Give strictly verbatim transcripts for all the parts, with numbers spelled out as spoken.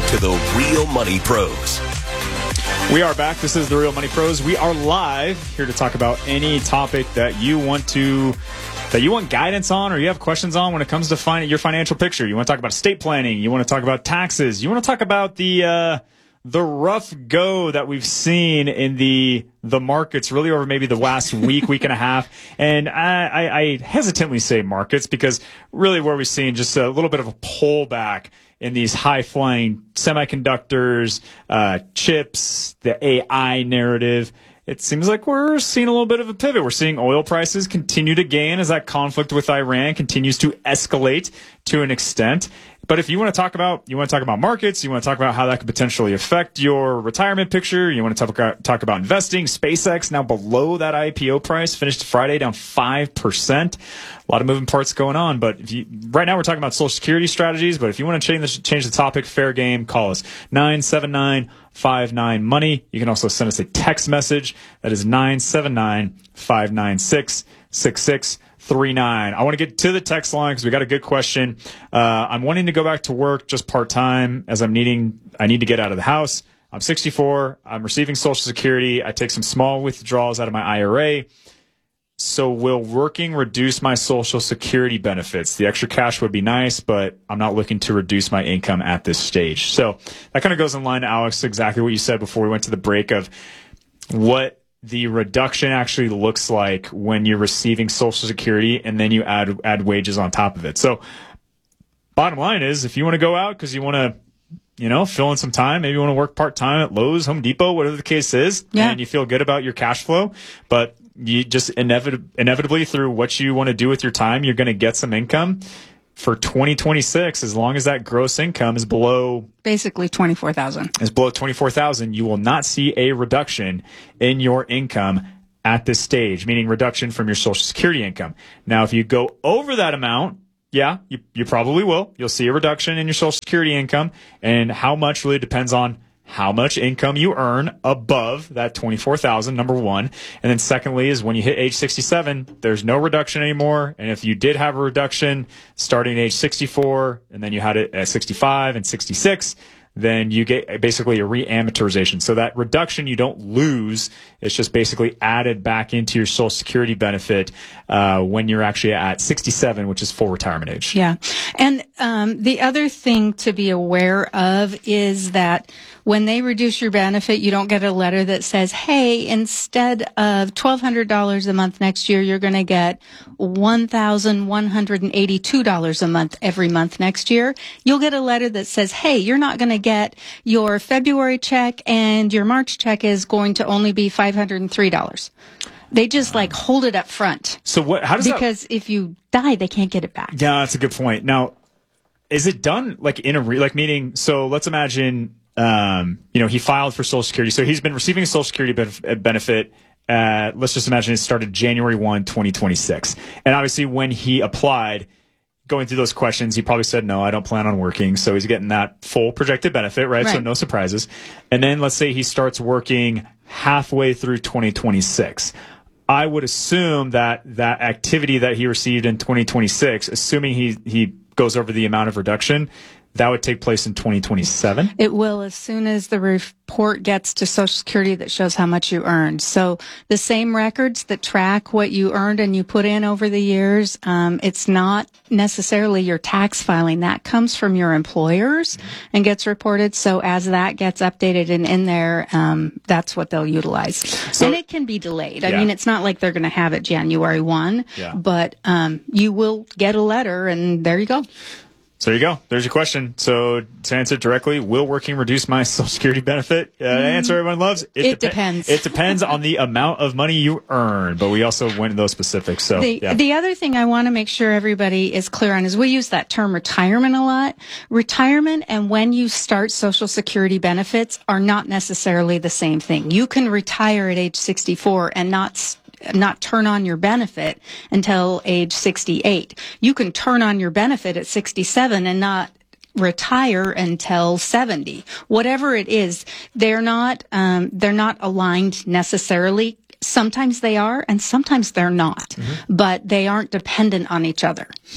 to the Real Money Pros. We are back. This is the Real Money Pros. We are live here to talk about any topic that you want to that you want guidance on or you have questions on when it comes to fin- your financial picture. You want to talk about estate planning. You want to talk about taxes. You want to talk about the uh, the rough go that we've seen in the the markets really over maybe the last week, week and a half. And I, I, I hesitantly say markets because really where we've seen just a little bit of a pullback in these high-flying semiconductors, uh, chips, the A I narrative. It seems like we're seeing a little bit of a pivot. We're seeing oil prices continue to gain as that conflict with Iran continues to escalate to an extent. But if you want to talk about, you want to talk about markets, you want to talk about how that could potentially affect your retirement picture, you want to talk about, talk about investing, SpaceX now below that I P O price, finished Friday down five percent. A lot of moving parts going on. But if you, right now we're talking about Social Security strategies, but if you want to change the, change the topic, fair game, call us nine seven nine, five nine, money. You can also send us a text message. That is nine seven nine, five nine six, six six three nine. I want to get to the text line because we got a good question. Uh, I'm wanting to go back to work just part-time as I'm needing, I need to get out of the house. I'm sixty-four. I'm receiving Social Security. I take some small withdrawals out of my I R A. So will working reduce my Social Security benefits? The extra cash would be nice, but I'm not looking to reduce my income at this stage. So that kind of goes in line, Alex, exactly what you said before we went to the break of what the reduction actually looks like when you're receiving Social Security and then you add add wages on top of it. So bottom line is if you want to go out because you want to, you know, fill in some time, maybe you want to work part-time at Lowe's, Home Depot, whatever the case is, yeah. and you feel good about your cash flow, but you just inevit- inevitably through what you want to do with your time, you're going to get some income. For twenty twenty-six, as long as that gross income is below basically twenty-four thousand is below twenty-four thousand, you will not see a reduction in your income at this stage, meaning reduction from your Social Security income. Now, if you go over that amount, yeah, you, you probably will. You'll see a reduction in your Social Security income, and how much really depends on how much income you earn above that twenty-four thousand, number one. And then secondly is when you hit age sixty-seven, there's no reduction anymore. And if you did have a reduction starting at age sixty-four, and then you had it at sixty-five and sixty-six, then you get basically a re-amortization. So that reduction you don't lose. It's just basically added back into your Social Security benefit uh, when you're actually at sixty-seven, which is full retirement age. Yeah. And um, the other thing to be aware of is that when they reduce your benefit, you don't get a letter that says, hey, instead of twelve hundred dollars a month next year, you're going to get one thousand one hundred eighty-two dollars a month every month next year. You'll get a letter that says, hey, you're not going to get your February check and your March check is going to only be five hundred three dollars. They just like hold it up front. So what, how does because that... if you die, they can't get it back. Yeah, that's a good point. Now, is it done like in a, re- like meaning, so let's imagine, um, you know, he filed for Social Security. So he's been receiving a Social Security benef- benefit. Uh, let's just imagine it started January first, twenty twenty-six. And obviously when he applied, going through those questions, he probably said, no, I don't plan on working. So he's getting that full projected benefit, right? right? So no surprises. And then let's say he starts working halfway through twenty twenty-six. I would assume that that activity that he received in twenty twenty-six, assuming he, he goes over the amount of reduction, that would take place in twenty twenty-seven? It will as soon as the report gets to Social Security that shows how much you earned. So the same records that track what you earned and you put in over the years, um, it's not necessarily your tax filing. That comes from your employers and gets reported. So as that gets updated and in there, um, that's what they'll utilize. So, and it can be delayed. I yeah. mean, it's not like they're going to have it January first, yeah. but um, you will get a letter and there you go. So there you go. There's your question. So to answer it directly, will working reduce my Social Security benefit? Uh, mm. Answer everyone loves. It, it dep- depends. It depends on the amount of money you earn, but we also went into those specifics. So the, yeah. the other thing I want to make sure everybody is clear on is we use that term retirement a lot. Retirement and when you start Social Security benefits are not necessarily the same thing. You can retire at age sixty-four and not not turn on your benefit until age sixty-eight. You can turn on your benefit at sixty-seven and not retire until seventy. Whatever it is, they're not, um, they're not aligned necessarily. Sometimes they are, and sometimes they're not, mm-hmm. but they aren't dependent on each other.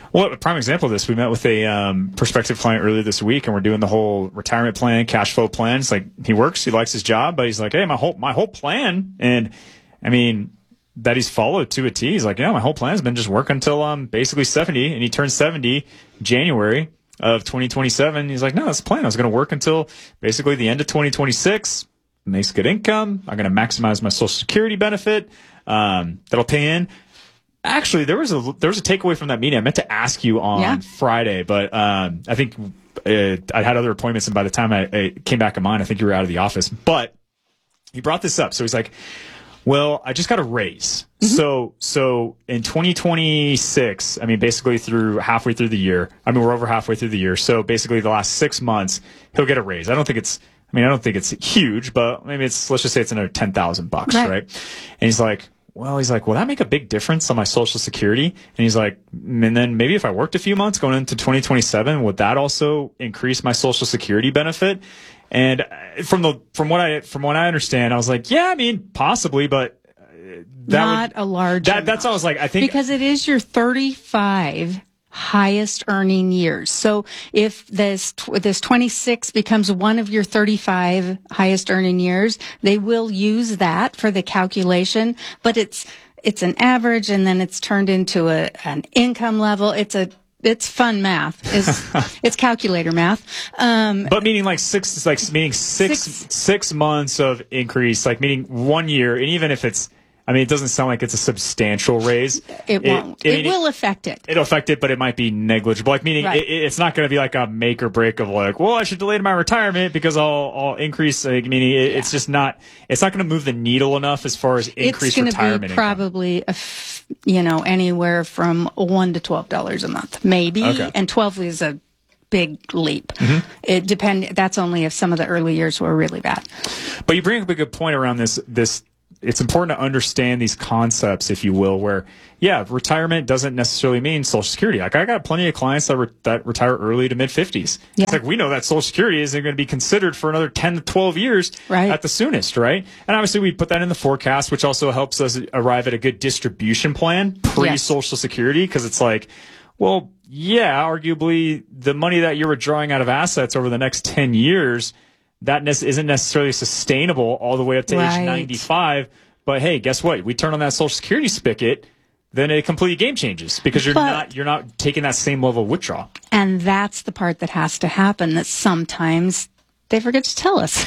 Well, a prime example of this, we met with a um, prospective client earlier this week, and we're doing the whole retirement plan, cash flow plan. It's like he works, he likes his job, but he's like, hey, my whole my whole plan, and I mean that he's followed to a T. He's like, yeah, my whole plan has been just work until I'm basically seventy, and he turns seventy January of twenty twenty-seven. He's like, no, that's the plan. I was going to work until basically the end of twenty twenty-six. Makes good income. I'm going to maximize my Social Security benefit. Um, that'll pay in. Actually, there was a there was a takeaway from that meeting. I meant to ask you on yeah. Friday, but um, I think uh, I had other appointments, and by the time I, I came back in mine, I think you were out of the office. But he brought this up, so he's like, "Well, I just got a raise. Mm-hmm. So so in twenty twenty-six, I mean, basically through halfway through the year. I mean, we're over halfway through the year. So basically, the last six months, he'll get a raise. I don't think it's." I mean, I don't think it's huge, but maybe it's, let's just say it's another ten thousand bucks, right. right? And he's like, well, he's like, will that make a big difference on my Social Security? And he's like, and then maybe if I worked a few months going into twenty twenty-seven, would that also increase my Social Security benefit? And from the, from what I, from what I understand, I was like, yeah, I mean, possibly, but that not would, a large that, amount. that's all I was like, I think. Because it is your thirty-five highest earning years. So if this this twenty-six becomes one of your thirty-five highest earning years, they will use that for the calculation, but it's it's an average, and then it's turned into a an income level. It's a it's fun math. It's it's calculator math. Um, but meaning like six like meaning six, six six months of increase, like meaning one year, and even if it's I mean, it doesn't sound like it's a substantial raise. It won't. It, it, it will affect it. It'll affect it, but it might be negligible. Like, meaning right. it, it's not going to be like a make or break of like, well, I should delay my retirement because I'll, I'll increase. Like, meaning it, yeah. it's just not, it's not going to move the needle enough as far as increased retirement income. It's going to be probably, a f- you know, anywhere from one to twelve dollars a month, maybe. Okay. And twelve is a big leap. Mm-hmm. It depend. That's only if some of the early years were really bad. But you bring up a good point around this, this, it's important to understand these concepts, if you will, where, yeah, retirement doesn't necessarily mean Social Security. Like, I got plenty of clients that, re- that retire early to mid-fifties. Yeah. It's like, we know that Social Security isn't going to be considered for another ten to twelve years right. at the soonest, right? And obviously, we put that in the forecast, which also helps us arrive at a good distribution plan pre-Social yes. Security, because it's like, well, yeah, arguably, the money that you're withdrawing out of assets over the next ten years that ne- isn't necessarily sustainable all the way up to right. age ninety-five. But hey, guess what? We turn on that Social Security spigot, then it completely game changes because you're but, not you're not taking that same level of withdrawal. And that's the part that has to happen that sometimes they forget to tell us.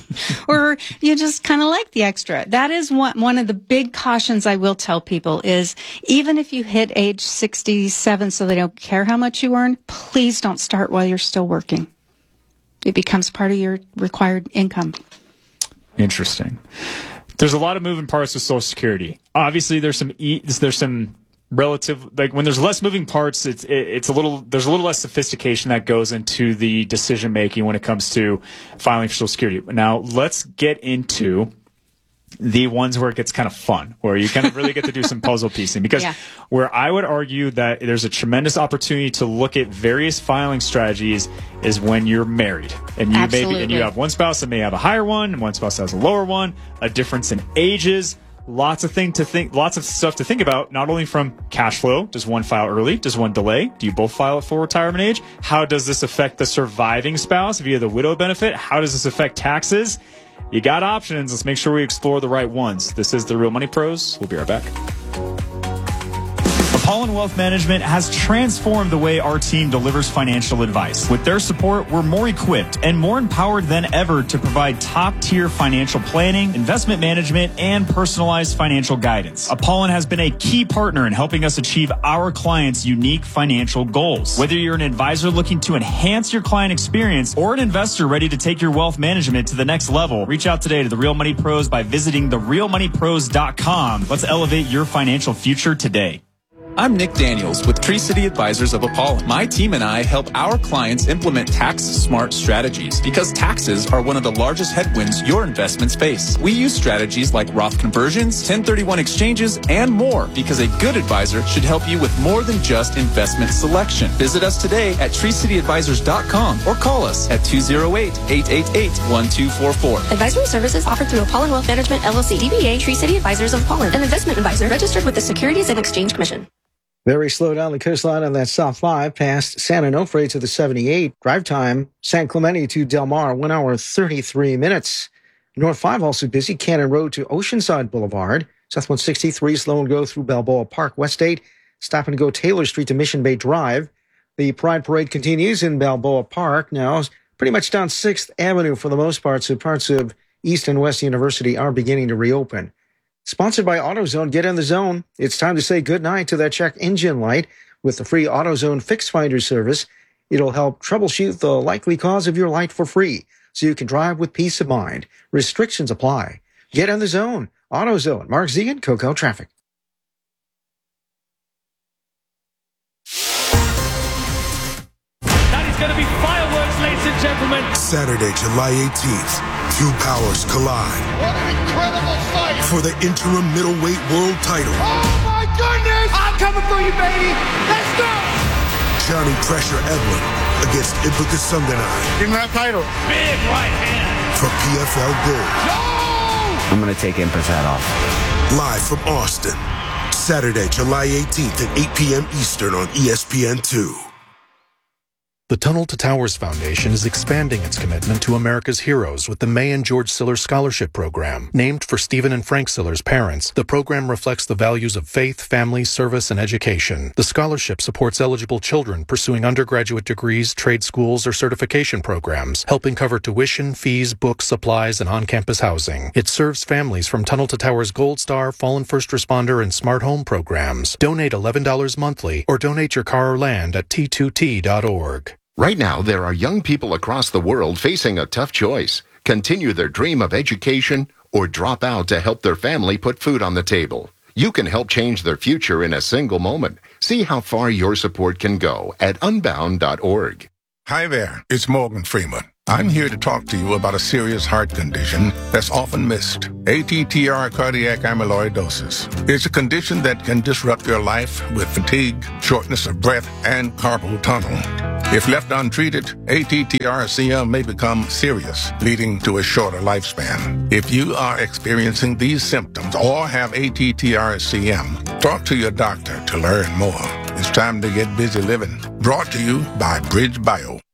Or you just kind of like the extra. That is one, one of the big cautions I will tell people is even if you hit age sixty-seven so they don't care how much you earn, please don't start while you're still working. It becomes part of your required income. Interesting. There's a lot of moving parts with Social Security. Obviously, there's some e- there's some relative like when there's less moving parts, it's it, it's a little there's a little less sophistication that goes into the decision making when it comes to filing for Social Security. Now, let's get into the ones where it gets kind of fun, where you kind of really get to do some puzzle piecing. Because yeah. where I would argue that there's a tremendous opportunity to look at various filing strategies is when you're married. And you Absolutely. maybe and you have one spouse that may have a higher one, and one spouse has a lower one, a difference in ages, lots of thing to think lots of stuff to think about, not only from cash flow. Does one file early? Does one delay? Do you both file at full retirement age? How does this affect the surviving spouse via the widow benefit? How does this affect taxes? You got options. Let's make sure we explore the right ones. This is the Real Money Pros. We'll be right back. Apollon Wealth Management has transformed the way our team delivers financial advice. With their support, we're more equipped and more empowered than ever to provide top-tier financial planning, investment management, and personalized financial guidance. Apollon has been a key partner in helping us achieve our clients' unique financial goals. Whether you're an advisor looking to enhance your client experience or an investor ready to take your wealth management to the next level, reach out today to the Real Money Pros by visiting the real money pros dot com. Let's elevate your financial future today. I'm Nick Daniels with Tree City Advisors of Apollon. My team and I help our clients implement tax-smart strategies because taxes are one of the largest headwinds your investments face. We use strategies like Roth conversions, ten thirty-one exchanges, and more because a good advisor should help you with more than just investment selection. Visit us today at tree city advisors dot com or call us at two oh eight, eight eight eight, one two four four. Advisory services offered through Apollon Wealth Management, L L C, D B A Tree City Advisors of Apollon, an investment advisor registered with the Securities and Exchange Commission. Very slow down the coastline on that South five past San Onofre to the seventy-eight. Drive time, San Clemente to Del Mar, one hour thirty-three minutes. North five also busy, Cannon Road to Oceanside Boulevard. South one sixty-three, slow and go through Balboa Park. West eight, stop and go Taylor Street to Mission Bay Drive. The Pride Parade continues in Balboa Park. Now, pretty much down sixth Avenue for the most part, so parts of East and West University are beginning to reopen. Sponsored by AutoZone, get in the zone. It's time to say goodnight to that check engine light with the free AutoZone Fix Finder service. It'll help troubleshoot the likely cause of your light for free, so you can drive with peace of mind. Restrictions apply. Get in the zone. AutoZone. Mark Zegan, Coco Traffic. That is going to be fireworks, ladies and gentlemen. Saturday, July eighteenth, two powers collide. What an incredible fight! For the interim middleweight world title. Oh my goodness! I'm coming for you, baby! Let's go! Johnny Pressure Edwin against Ibuka Sundanai. Give me that title. Big right hand. For P F L Gold. No! I'm going to take Imperfat off. Live from Austin. Saturday, July eighteenth at eight p.m. Eastern on E S P N two. The Tunnel to Towers Foundation is expanding its commitment to America's heroes with the May and George Siller Scholarship Program. Named for Stephen and Frank Siller's parents, the program reflects the values of faith, family, service, and education. The scholarship supports eligible children pursuing undergraduate degrees, trade schools, or certification programs, helping cover tuition, fees, books, supplies, and on-campus housing. It serves families from Tunnel to Towers Gold Star, Fallen First Responder, and Smart Home programs. Donate eleven dollars monthly or donate your car or land at T two T dot org. Right now, there are young people across the world facing a tough choice. Continue their dream of education or drop out to help their family put food on the table. You can help change their future in a single moment. See how far your support can go at unbound dot org. Hi there, it's Morgan Freeman. I'm here to talk to you about a serious heart condition that's often missed. A T T R cardiac amyloidosis. It's a condition that can disrupt your life with fatigue, shortness of breath, and carpal tunnel. If left untreated, A T T R C M may become serious, leading to a shorter lifespan. If you are experiencing these symptoms or have A T T R C M, talk to your doctor to learn more. It's time to get busy living. Brought to you by Bridge Bio.